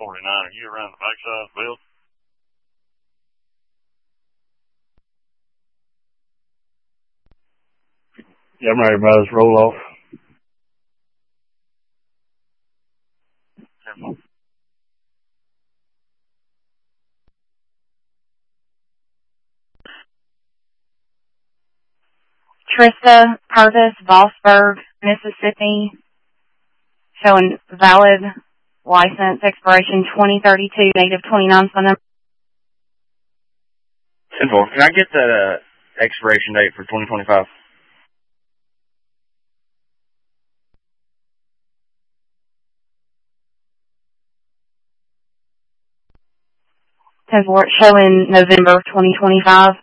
Are you around the backside of the building? Yeah, I'm ready, brothers. Roll off. Trista Curtis, Bossburg, Mississippi, showing valid license, expiration 2032, native 29, phone number. 10-4. Can I get the expiration date for 2025? Showing November 2025.